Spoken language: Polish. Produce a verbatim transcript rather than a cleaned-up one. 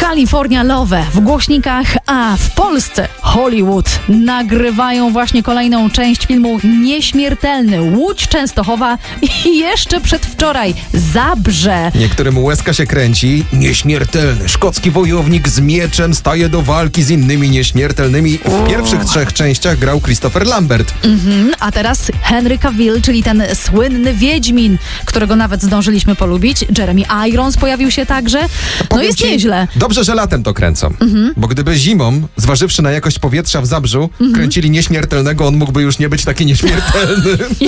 California Love w głośnikach, a w Polsce Hollywood nagrywają właśnie kolejną część filmu Nieśmiertelny. Łódź, Częstochowa i jeszcze przedwczoraj Zabrze. Niektórym łezka się kręci. Nieśmiertelny szkocki wojownik z mieczem staje do walki z innymi nieśmiertelnymi. W pierwszych trzech częściach grał Christopher Lambert. Mhm, a teraz Henry Cavill, czyli ten słynny Wiedźmin, którego nawet zdążyliśmy polubić. Jeremy Irons pojawił się także. No Powiem jest ci, nieźle. Dobrze, że latem to kręcą. Mhm. Bo gdyby zimą, zważywszy na jakość powietrza w Zabrzu, mhm. kręcili Nieśmiertelnego, on mógłby już nie być taki nieśmiertelny.